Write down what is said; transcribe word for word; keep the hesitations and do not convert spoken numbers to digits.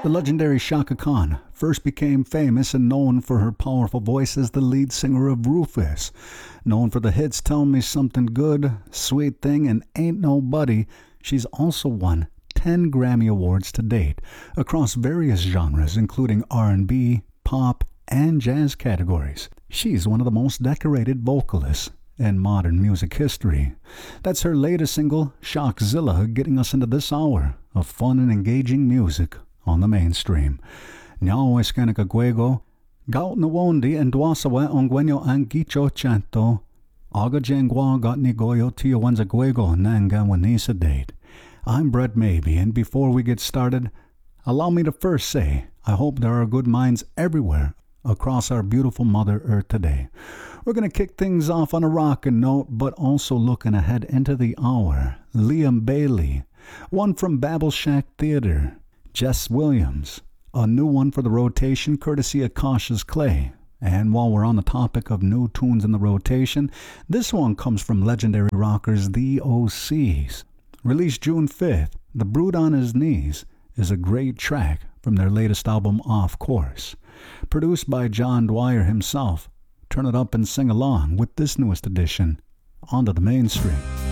The legendary Chaka Khan first became famous and known for her powerful voice as the lead singer of Rufus. Known for the hits Tell Me Something Good, Sweet Thing, and Ain't Nobody, she's also won ten Grammy Awards to date across various genres including R and B, pop, and jazz categories. She's one of the most decorated vocalists in modern music history. That's her latest single, Shockzilla, getting us into this hour of fun and engaging music on the mainstream. Nyao eskenika gwego, gaut nawondi and dwasawe ongwenyo angicho chanto, aga jengwa got ni goyo tio wanza gwego nanga wanisa date. I'm Brett Maybe, and before we get started, allow me to first say, I hope there are good minds everywhere across our beautiful Mother Earth today. We're going to kick things off on a rockin' note, but also looking ahead into the hour. Liam Bailey, one from Babel Shack Theater. Jess Williams, a new one for the rotation courtesy of Cautious Clay. And while we're on the topic of new tunes in the rotation, this one comes from legendary rockers The O Cs. Released June fifth, The Brood on His Knees is a great track from their latest album Off Course. Produced by John Dwyer himself. Turn it up and sing along with this newest edition onto the mainstream.